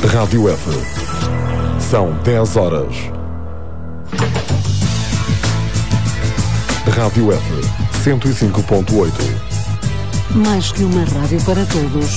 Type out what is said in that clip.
Rádio F. São 10 horas. Rádio F. 105.8. Mais que uma rádio para todos.